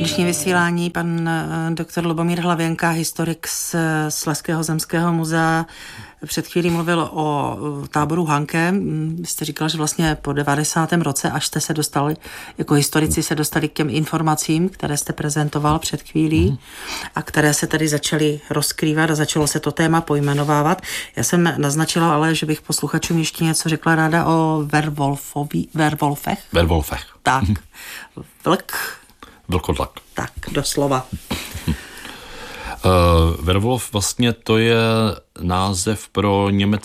Dnešní vysílání pan doktor Lubomír Hlavěnka, historik z Slezského zemského muzea, před chvílí mluvil o táboru Hanke. Jste říkal, že vlastně po 90. roce, až jste se dostali, jako historici se dostali k těm informacím, které jste prezentoval před chvílí a které se tady začaly rozkrývat a začalo se to téma pojmenovávat. Já jsem naznačila ale, že bych posluchačům ještě něco řekla ráda o Werwolfech. Tak. Vlkodlak. Tak, doslova. Werwolf vlastně to je název pro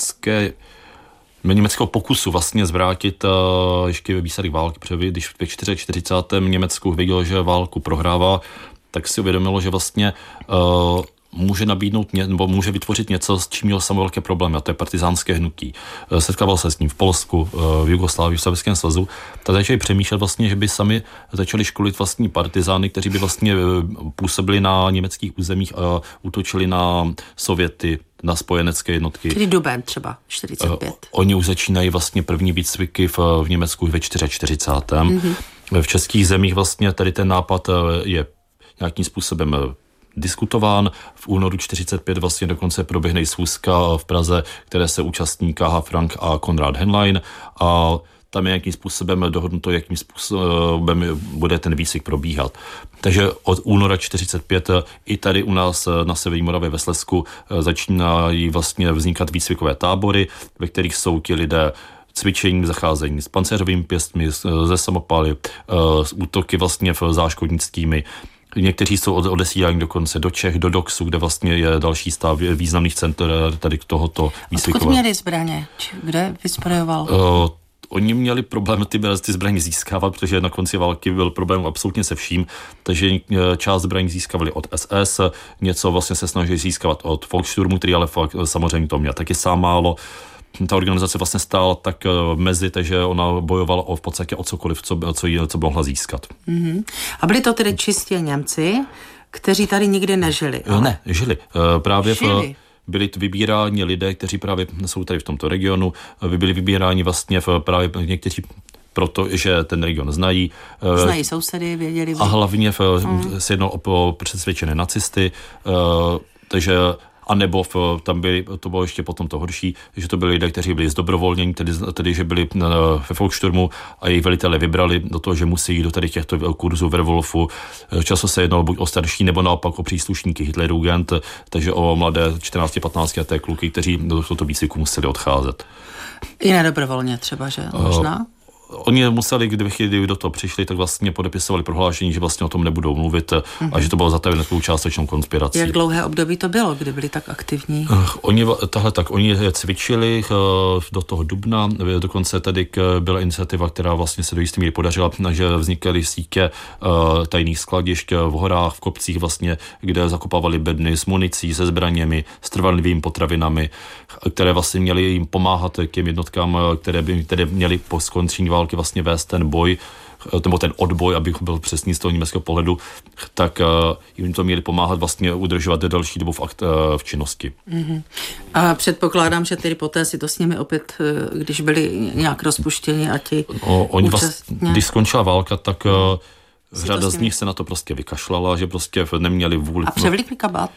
německého pokusu vlastně zvrátit ještě výsledek války, protože když ve 44. Německu viděl, že válku prohrává, tak si uvědomilo, že vlastně může nabídnout nebo může vytvořit něco, s čím měl samé velké problémy, a to je partizánské hnutí. Setkával se s ním v Polsku, v Jugoslávii, v Sovětském svazu. Tak začali přemýšlet vlastně, že by sami začali školit vlastní partizány, kteří by vlastně působili na německých územích a útočili na Sověty, na spojenecké jednotky. Tedy duben třeba, 45. Oni už začínají vlastně první výcviky v Německu ve 44. V českých zemích vlastně tady ten nápad je nějakým způsobem diskutován. V únoru 45 vlastně dokonce proběhne schůzka v Praze, které se účastní K.H. Frank a Konrad Henlein, a tam je nějakým způsobem dohodnuto, jakým způsobem bude ten výcvik probíhat. Takže od února 45 i tady u nás na Severní Moravě ve Slezsku začínají vlastně vznikat výcvikové tábory, ve kterých jsou ti lidé cvičení, zacházení s pancéřovými pěstmi, ze samopaly, s útoky vlastně záškodnickými. Někteří jsou odesíláni dokonce do Čech, do DOXu, kde vlastně je další stav významných center tady tohoto výcvikového. Odkud měli zbraně? Kde vysprojoval? Oni měli problém ty zbraně získávat, protože na konci války byl problém absolutně se vším, takže část zbraní získávali od SS, něco vlastně se snažili získávat od Volkssturmu, který ale fakt samozřejmě to měl taky sám málo. Ta organizace vlastně stála tak mezi, takže ona bojovala v podstatě o cokoliv, co mohla získat. A byli to tedy čistě Němci, kteří tady nikdy nežili? Ale... Ne, žili. Byli vybíráni lidé, kteří právě jsou tady v tomto regionu, byli vybíráni vlastně právě někteří protože ten region znají. Znají sousedy, věděli. A hlavně se jednalo o přesvědčené nacisty, takže a nebo tam to bylo ještě potom to horší, že to byli lidé, kteří byli zdobrovolnění, tedy že byli ve Volkssturmu a jejich velitelé vybrali do toho, že musí jít do tady těchto kurzů Werwolfu. Často se jednalo buď o starší, nebo naopak o příslušníky Hitlerjugend, takže o mladé 14-15 leté kluky, kteří do tohoto výcviku museli odcházet. I nedobrovolně třeba, že? Možná? Oni museli, kdyby do toho přišli, tak vlastně podepisovali prohlášení, že vlastně o tom nebudou mluvit a že to bylo zatavené takovou částečnou konspirací. Jak dlouhé období to bylo, kdy byli tak aktivní? Oni cvičili do toho dubna, dokonce tady byla iniciativa, která vlastně se do jisté míry podařila, že vznikaly sítě tajných skladišť v horách, v kopcích vlastně, kde zakopávali bedny s municí, se zbraněmi, s trvanlivými potravinami, které vlastně měly jim pomáhat těm jednotkám, které měly po skončení války vlastně vést ten boj, nebo ten odboj, abych byl přesný z toho německého pohledu, tak jim to měli pomáhat vlastně udržovat další dobu v činnosti. A předpokládám, že tedy poté si to s nimi opět, když byli nějak rozpuštěni a ti oni vlastně, když skončila válka, tak řada z nich se na to prostě vykašlala, že prostě neměli vůli. A převlíkli kabát?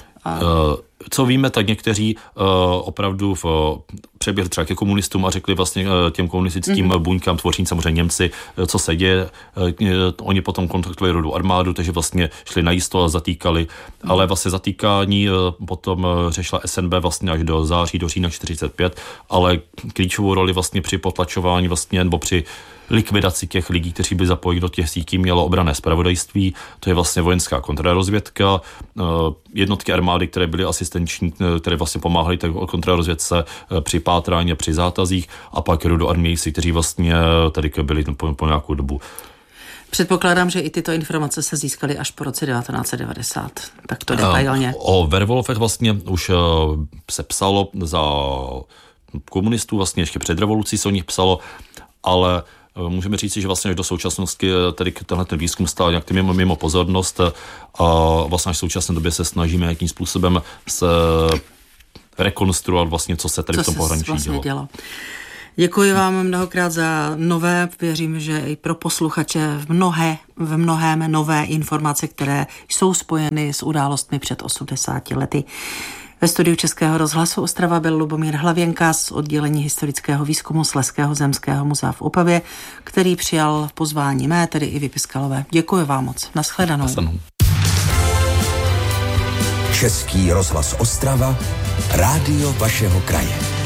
Co víme, tak někteří opravdu přeběhli třeba ke komunistům a řekli vlastně těm komunistickým buňkám, tvoří samozřejmě Němci, co se děje. Oni potom kontaktovali Rudou armádu, takže vlastně šli najisto a zatýkali, ale vlastně zatýkání potom řešila SNB vlastně až do září, do října 45, ale klíčovou roli vlastně při potlačování vlastně, nebo při likvidaci těch lidí, kteří byli zapojeni do těch sítí, mělo obranné zpravodajství, to je vlastně vojenská kontrarozvědka, jednotky armády, které byly asistenční, které vlastně pomáhaly tak kontrarozvědce při pátrání a při zátazích, a pak rudoarmějci, kteří vlastně tady byli po nějakou dobu. Předpokládám, že i tyto informace se získaly až po roce 1990. Tak to detailně. O Werwolfech vlastně už se psalo za komunistů, vlastně ještě před revolucí se o nich psalo, ale můžeme říct, že vlastně až do současnosti tady tenhle ten výzkum stál nějak mimo pozornost a vlastně až v současné době se snažíme nějakým způsobem se rekonstruovat vlastně, co se tady v tom pohraničí vlastně dělo. Děkuji vám mnohokrát za nové, věřím, že i pro posluchače v mnohém nové informace, které jsou spojeny s událostmi před 80 lety. Ve studiu Českého rozhlasu Ostrava byl Lubomír Hlavěnka z oddělení historického výzkumu Slezského zemského muzea v Opavě, který přijal pozvání mé, tedy i Vypiskalové. Děkuji vám moc. Nashledanou. Český rozhlas Ostrava, rádio vašeho kraje.